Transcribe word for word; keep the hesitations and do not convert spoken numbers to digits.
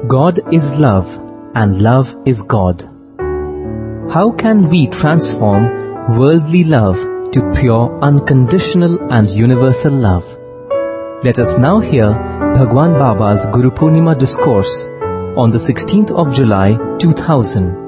God is love and love is God. How can we transform worldly love to pure, unconditional and universal love? Let us now hear Bhagwan Baba's Guru Purnima discourse on the sixteenth of July two thousand.